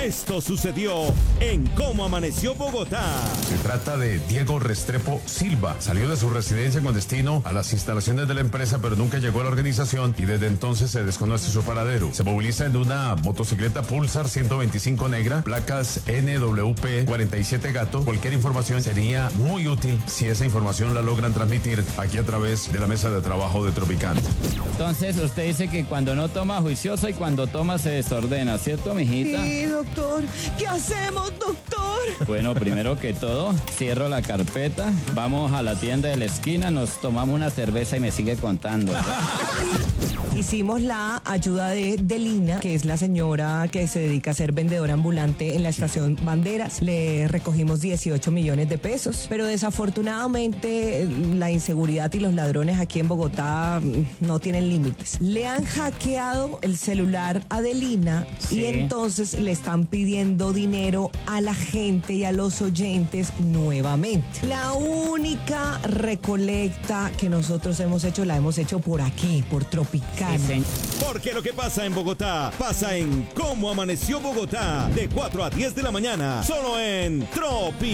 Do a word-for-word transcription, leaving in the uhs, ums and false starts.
Esto sucedió en Cómo Amaneció Bogotá. Se trata de Diego Restrepo Silva. Salió de su residencia con destino a las instalaciones de la empresa, pero nunca llegó a la organización y desde entonces se desconoce su paradero. Se moviliza en una motocicleta Pulsar ciento veinticinco negra, placas N W P cuarenta y siete Gato. Cualquier información sería muy útil si esa información la logran transmitir aquí a través de la mesa de trabajo de Tropicana. Entonces usted dice que cuando no toma juicioso y cuando toma se desordena, ¿cierto, mijita? Sí, doctor. ¿Qué hacemos, doctor? Bueno, primero que todo, cierro la carpeta, vamos a la tienda de la esquina, nos tomamos una cerveza y me sigue contando. Hicimos la ayuda de Delina, que es la señora que se dedica a ser vendedora ambulante en la estación Banderas. Le recogimos dieciocho millones de pesos, pero desafortunadamente la inseguridad y los ladrones aquí en Bogotá no tienen límites. Le han hackeado el celular a Delina Sí. y entonces le están pidiendo dinero a la gente y a los oyentes nuevamente. La única recolecta que nosotros hemos hecho la hemos hecho por aquí, por Tropicana. Sí, señor. Porque lo que pasa en Bogotá, pasa en Cómo Amaneció Bogotá. De cuatro a diez de la mañana, solo en Tropi.